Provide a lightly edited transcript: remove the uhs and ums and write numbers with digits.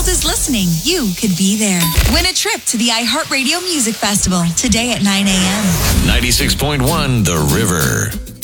world is listening, you could be there. Win a trip to the iHeartRadio Music Festival today at 9 a.m. 96.1 The River.